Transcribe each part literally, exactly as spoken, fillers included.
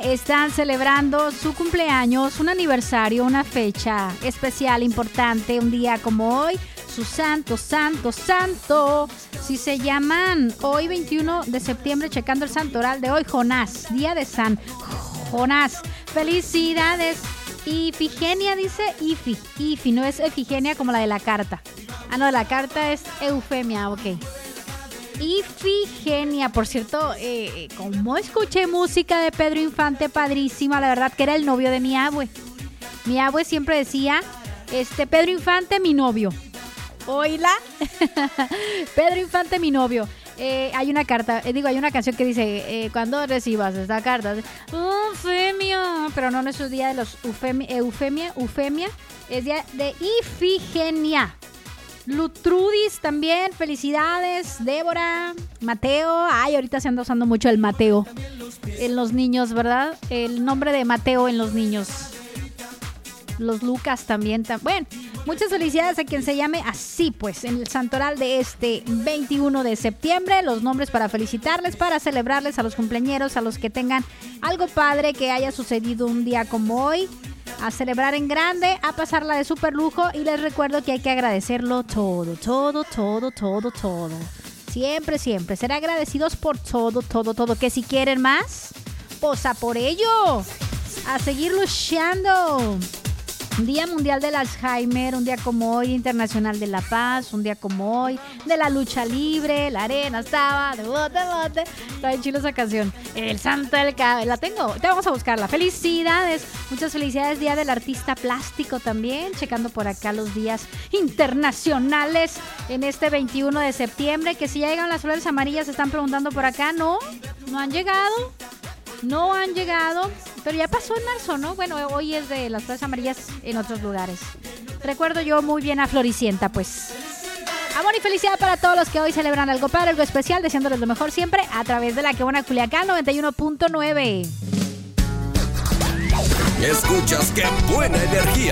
están celebrando su cumpleaños, un aniversario, una fecha especial, importante, un día como hoy, su santo, santo, santo. Si se llaman hoy veintiuno de septiembre, checando el santoral de hoy, Jonás, día de San Jonás. Felicidades. Ifigenia dice Ifi, Ifi, no es Efigenia como la de la carta. Ah, no, la carta es Eufemia, ok. Ifigenia, por cierto, eh, como escuché música de Pedro Infante, padrísima, la verdad que era el novio de mi abue. Mi abue siempre decía, este, Pedro Infante, mi novio. Oíla, Pedro Infante, mi novio. Eh, hay una carta, eh, digo, hay una canción que dice, eh, cuando recibas esta carta, Eufemia, pero no, no es el día de los eufemia, eufemia, eufemia, es día de Ifigenia. Lutrudis también, felicidades. Débora, Mateo, ay, ahorita se anda usando mucho el Mateo en los niños, ¿verdad? El nombre de Mateo en los niños. Los Lucas también, tam- bueno, muchas felicidades a quien se llame así, pues, en el santoral de este veintiuno de septiembre. Los nombres para felicitarles, para celebrarles a los cumpleañeros, a los que tengan algo padre que haya sucedido un día como hoy. A celebrar en grande, a pasarla de súper lujo. Y les recuerdo que hay que agradecerlo todo, todo, todo, todo, todo. Siempre, siempre. Ser agradecidos por todo, todo, todo. Que si quieren más, pues a por ello. A seguir luchando. Día Mundial del Alzheimer, un día como hoy, Internacional de la Paz, un día como hoy, de la lucha libre, la arena estaba, de bote, bote. Está bien chilo esa canción. El santo del cabello, la tengo, te vamos a buscarla. Felicidades, muchas felicidades. Día del Artista Plástico también, checando por acá los días internacionales en este veintiuno de septiembre, que si ya llegan las flores amarillas, se están preguntando por acá, ¿no? ¿No han llegado? No han llegado, pero ya pasó en marzo, ¿no? Bueno, hoy es de las flores amarillas en otros lugares. Recuerdo yo muy bien a Floricienta, pues. Amor y felicidad para todos los que hoy celebran algo padre, algo especial, deseándoles lo mejor siempre a través de la que buena Culiacán noventa y uno punto nueve. Escuchas Qué Buena Energía.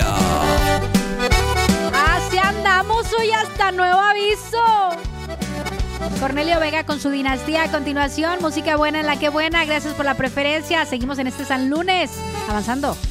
Así andamos hoy hasta nuevo aviso. Cornelio Vega con su dinastía. A continuación, música buena en la que buena. Gracias por la preferencia. Seguimos en este San Lunes, avanzando.